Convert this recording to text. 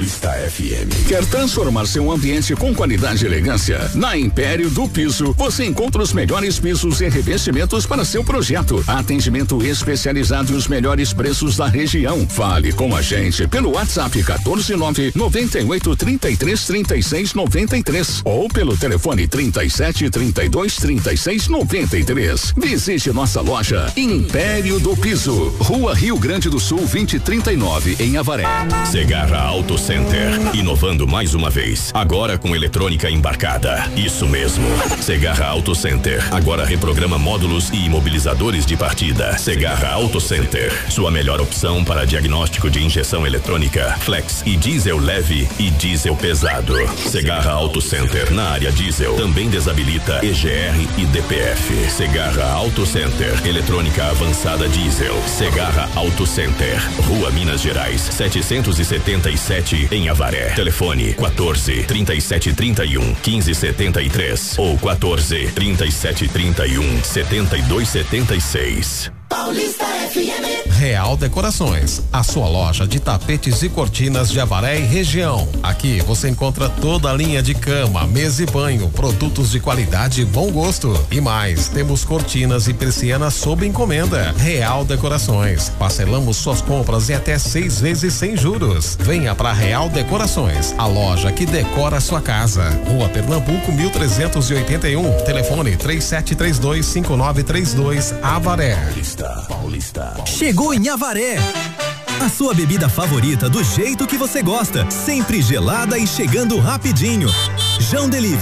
Paulista FM. Quer transformar seu ambiente com qualidade e elegância? Na Império do Piso, você encontra os melhores pisos e revestimentos para seu projeto. Atendimento especializado e os melhores preços da região. Fale com a gente pelo WhatsApp 14998333693 ou pelo telefone 37323693. Visite nossa loja Império do Piso, Rua Rio Grande do Sul 2039, em Avaré. Segarra Auto Center, inovando mais uma vez, agora com eletrônica embarcada. Isso mesmo. Segarra Auto Center agora reprograma módulos e imobilizadores de partida. Segarra Auto Center, sua melhor opção para diagnóstico de injeção eletrônica, flex e diesel leve e diesel pesado. Segarra Auto Center na área diesel também desabilita EGR e DPF. Segarra Auto Center, eletrônica avançada diesel. Segarra Auto Center, Rua Minas Gerais 777, em Avaré. Telefone 14 37 31 15 73 ou 14 37 31 72 76. Paulista FM. Real Decorações, a sua loja de tapetes e cortinas de Avaré e região. Aqui você encontra toda a linha de cama, mesa e banho, produtos de qualidade e bom gosto. E mais, temos cortinas e persianas sob encomenda. Real Decorações, parcelamos suas compras em até 6 vezes sem juros. Venha para Real Decorações, a loja que decora sua casa. Rua Pernambuco 1381, telefone 37325932, Avaré. Paulista. Chegou em Avaré. A sua bebida favorita do jeito que você gosta, sempre gelada e chegando rapidinho. João Delivery.